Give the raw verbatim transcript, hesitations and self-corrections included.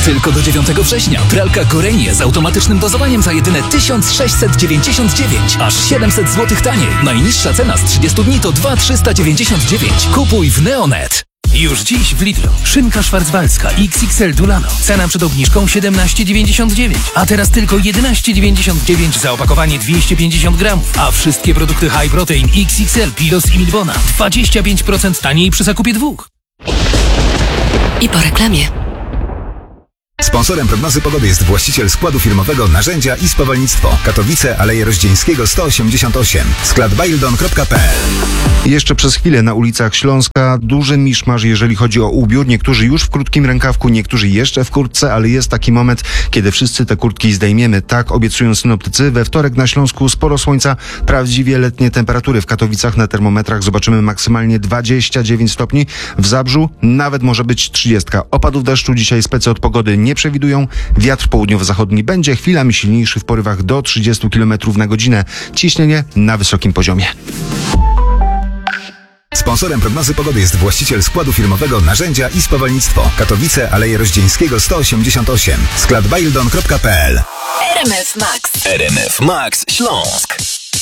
Tylko do dziewiątego września pralka Gorenie z automatycznym dozowaniem za jedyne tysiąc sześćset dziewięćdziesiąt dziewięć. Aż siedemset złotych taniej. Najniższa cena z trzydziestu dni to dwa tysiące trzysta dziewięćdziesiąt dziewięć. Kupuj w Neonet. Już dziś w Lidlu. Szynka szwarcwalska X X L Dulano. Cena przed obniżką siedemnaście dziewięćdziesiąt dziewięć, a teraz tylko jedenaście dziewięćdziesiąt dziewięć za opakowanie dwieście pięćdziesiąt gramów. A wszystkie produkty High Protein X X L, Pilos i Milbona dwadzieścia pięć procent taniej przy zakupie dwóch. I po reklamie. Sponsorem prognozy pogody jest właściciel składu firmowego Narzędzia i Spowalnictwo. Katowice, Aleje Rozdzieńskiego sto osiemdziesiąt osiem. Sklad bildon kropka p l. Jeszcze przez chwilę na ulicach Śląska duży miszmasz, jeżeli chodzi o ubiór. Niektórzy już w krótkim rękawku, niektórzy jeszcze w kurtce, ale jest taki moment, kiedy wszyscy te kurtki zdejmiemy. Tak obiecują synoptycy. We wtorek na Śląsku sporo słońca, prawdziwie letnie temperatury. W Katowicach na termometrach zobaczymy maksymalnie dwadzieścia dziewięć stopni. W Zabrzu nawet może być trzydzieści. Opadów deszczu dzisiaj specy od pogody nie przewidują. Wiatr południowo-zachodni będzie chwilami silniejszy w porywach do trzydziestu kilometrów na godzinę. Ciśnienie na wysokim poziomie. Sponsorem prognozy pogody jest właściciel składu firmowego Narzędzia i Spowalnictwo. Katowice, Aleje Rozdzieńskiego sto osiemdziesiąt osiem. Sklad bildon kropka p l. R M F Max. R M F Max Śląsk.